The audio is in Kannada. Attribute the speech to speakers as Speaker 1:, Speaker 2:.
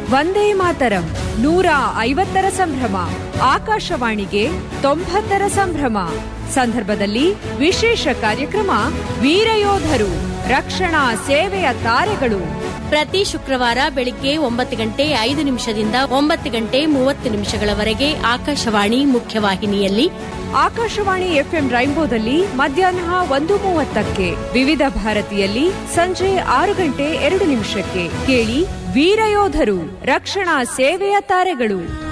Speaker 1: ವಂದೇ ಮಾತರಂ 150ರ ಸಂಭ್ರಮ, ಆಕಾಶವಾಣಿಗೆ 90ರ ಸಂಭ್ರಮ ಸಂದರ್ಭದಲ್ಲಿ ವಿಶೇಷ ಕಾರ್ಯಕ್ರಮ ವೀರಯೋಧರು, ರಕ್ಷಣಾ ಸೇವೆಯ ತಾರೆಗಳು.
Speaker 2: ಪ್ರತಿ ಶುಕ್ರವಾರ ಬೆಳಿಗ್ಗೆ 9:05 9:30 ಆಕಾಶವಾಣಿ ಮುಖ್ಯವಾಹಿನಿಯಲ್ಲಿ,
Speaker 1: ಆಕಾಶವಾಣಿ ಎಫ್ಎಂ ರೈನ್ಬೋದಲ್ಲಿ ಮಧ್ಯಾಹ್ನ 1:30, ವಿವಿಧ ಭಾರತಿಯಲ್ಲಿ ಸಂಜೆ 6:02 ಕೇಳಿ ವೀರಯೋಧರು, ರಕ್ಷಣಾ ಸೇವೆಯ ತಾರೆಗಳು.